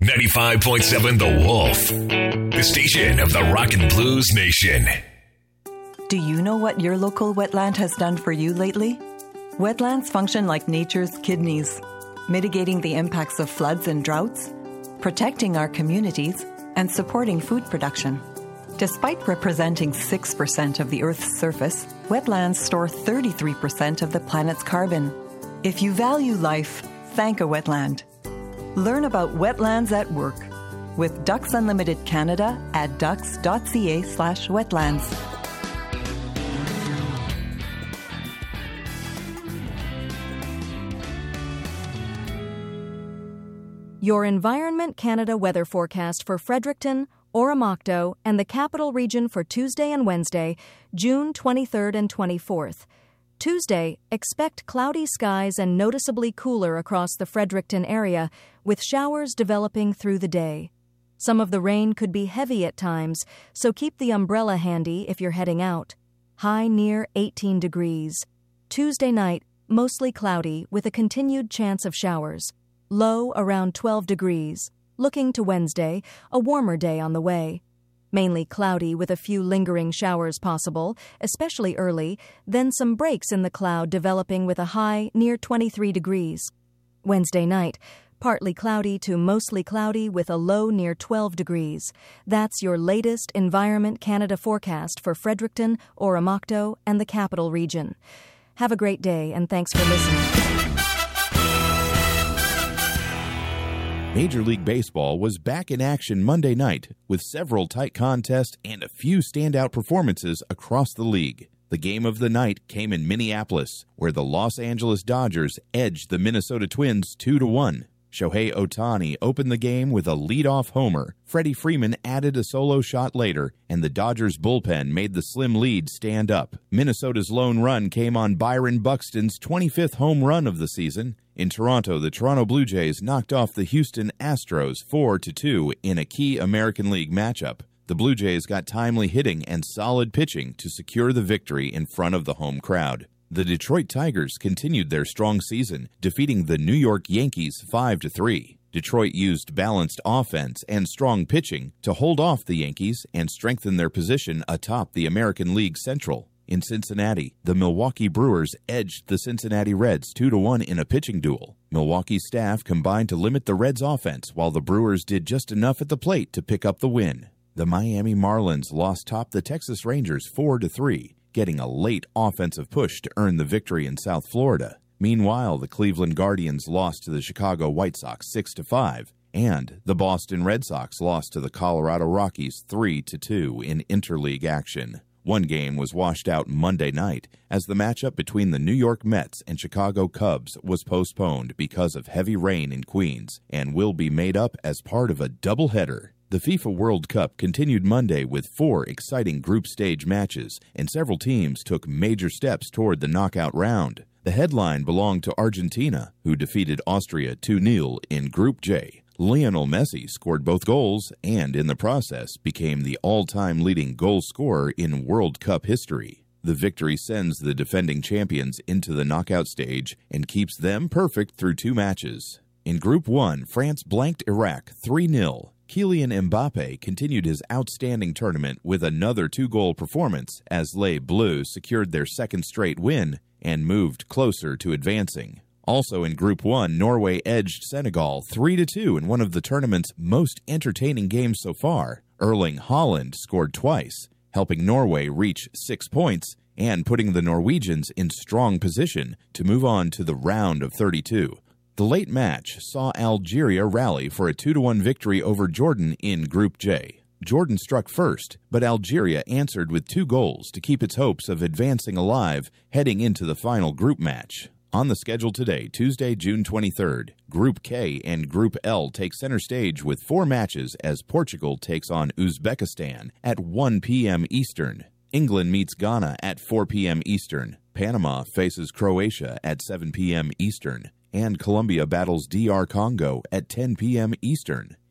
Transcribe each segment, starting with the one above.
95.7 The Wolf, the station of the Rock and Blues Nation. Do you know what your local wetland has done for you lately? Wetlands function like nature's kidneys, mitigating the impacts of floods and droughts, protecting our communities, and supporting food production. Despite representing 6% of the Earth's surface, wetlands store 33% of the planet's carbon. If you value life, thank a wetland. Learn about wetlands at work with Ducks Unlimited Canada at ducks.ca/wetlands. Your Environment Canada weather forecast for Fredericton, Oromocto, and the Capital Region for Tuesday and Wednesday, June 23rd and 24th. Tuesday, expect cloudy skies and noticeably cooler across the Fredericton area, with showers developing through the day. Some of the rain could be heavy at times, so keep the umbrella handy if you're heading out. High near 18 degrees. Tuesday night, mostly cloudy with a continued chance of showers. Low around 12 degrees. Looking to Wednesday, a warmer day on the way. Mainly cloudy with a few lingering showers possible, especially early, then some breaks in the cloud developing with a high near 23 degrees. Wednesday night, partly cloudy to mostly cloudy with a low near 12 degrees. That's your latest Environment Canada forecast for Fredericton, Oromocto, and the Capital Region. Have a great day, and thanks for listening. Major League Baseball was back in action Monday night with several tight contests and a few standout performances across the league. The game of the night came in Minneapolis, where the Los Angeles Dodgers edged the Minnesota Twins 2-1. Shohei Ohtani opened the game with a leadoff homer. Freddie Freeman added a solo shot later, and the Dodgers bullpen made the slim lead stand up. Minnesota's lone run came on Byron Buxton's 25th home run of the season. In Toronto, the Toronto Blue Jays knocked off the Houston Astros 4-2 in a key American League matchup. The Blue Jays got timely hitting and solid pitching to secure the victory in front of the home crowd. The Detroit Tigers continued their strong season, defeating the New York Yankees 5-3. Detroit used balanced offense and strong pitching to hold off the Yankees and strengthen their position atop the American League Central. In Cincinnati, the Milwaukee Brewers edged the Cincinnati Reds 2-1 in a pitching duel. Milwaukee's staff combined to limit the Reds' offense, while the Brewers did just enough at the plate to pick up the win. The Miami Marlins lost top the Texas Rangers 4-3, getting a late offensive push to earn the victory in South Florida. Meanwhile, the Cleveland Guardians lost to the Chicago White Sox 6-5, and the Boston Red Sox lost to the Colorado Rockies 3-2 in interleague action. One game was washed out Monday night as the matchup between the New York Mets and Chicago Cubs was postponed because of heavy rain in Queens and will be made up as part of a doubleheader. The FIFA World Cup continued Monday with 4 exciting group stage matches, and several teams took major steps toward the knockout round. The headline belonged to Argentina, who defeated Austria 2-0 in Group J. Lionel Messi scored both goals and, in the process, became the all-time leading goal scorer in World Cup history. The victory sends the defending champions into the knockout stage and keeps them perfect through 2 matches. In Group 1, France blanked Iraq 3-0. Kylian Mbappe continued his outstanding tournament with another 2-goal performance as Les Bleus secured their second straight win and moved closer to advancing. Also in Group 1, Norway edged Senegal 3-2 in one of the tournament's most entertaining games so far. Erling Haaland scored twice, helping Norway reach 6 points and putting the Norwegians in strong position to move on to the round of 32. The late match saw Algeria rally for a 2-1 victory over Jordan in Group J. Jordan struck first, but Algeria answered with 2 goals to keep its hopes of advancing alive heading into the final group match. On the schedule today, Tuesday, June 23rd, Group K and Group L take center stage with 4 matches as Portugal takes on Uzbekistan at 1 p.m. Eastern. England meets Ghana at 4 p.m. Eastern. Panama faces Croatia at 7 p.m. Eastern. And Colombia battles DR Congo at 10 p.m. Eastern.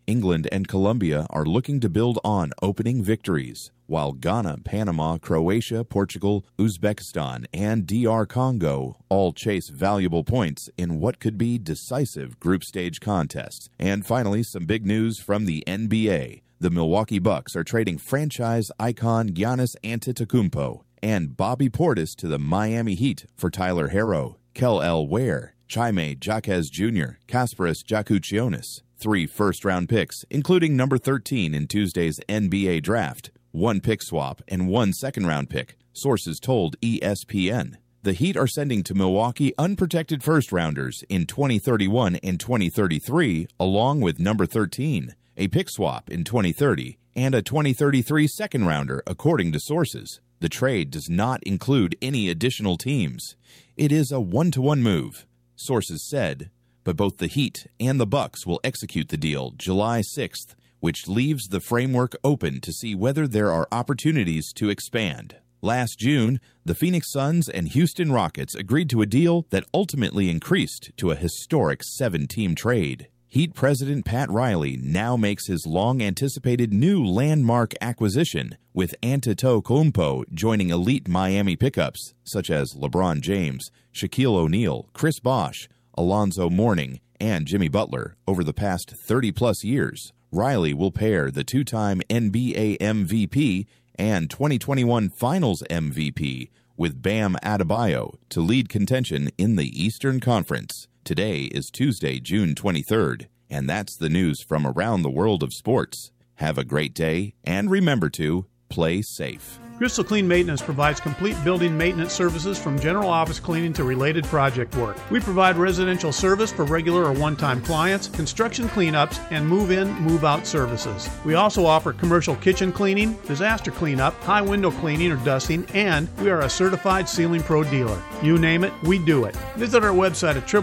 England and Colombia are looking to build on opening victories, while Ghana, Panama, Croatia, Portugal, Uzbekistan, and DR Congo all chase valuable points in what could be decisive group stage contests. And finally, some big news from the NBA. The Milwaukee Bucks are trading franchise icon Giannis Antetokounmpo and Bobby Portis to the Miami Heat for Tyler Herro, Kel-El Ware, Jaime Jaquez Jr., Kasparas Jakučionis, 3 first-round picks, including number 13 in Tuesday's NBA draft, 1 pick swap, and 1 second-round pick, sources told ESPN. The Heat are sending to Milwaukee unprotected first-rounders in 2031 and 2033, along with number 13, a pick swap in 2030, and a 2033 second-rounder, according to sources. The trade does not include any additional teams. It is a one-to-one move, sources said, but both the Heat and the Bucks will execute the deal July 6th, which leaves the framework open to see whether there are opportunities to expand. Last June, the Phoenix Suns and Houston Rockets agreed to a deal that ultimately increased to a historic 7-team trade. Heat president Pat Riley now makes his long-anticipated new landmark acquisition, with Antetokounmpo joining elite Miami pickups such as LeBron James, Shaquille O'Neal, Chris Bosh, Alonzo Mourning, and Jimmy Butler over the past 30-plus years. Riley will pair the 2-time NBA MVP and 2021 Finals MVP with Bam Adebayo to lead contention in the Eastern Conference. Today is Tuesday, June 23rd, and that's the news from around the world of sports. Have a great day, and remember to play safe. Crystal Clean Maintenance provides complete building maintenance services from general office cleaning to related project work. We provide residential service for regular or one-time clients, construction cleanups, and move-in, move-out services. We also offer commercial kitchen cleaning, disaster cleanup, high window cleaning or dusting, and we are a certified Ceiling Pro dealer. You name it, we do it. Visit our website at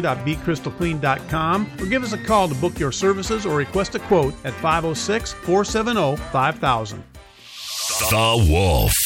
www.bcrystalclean.com or give us a call to book your services or request a quote at 506-470-5000. The Wolf.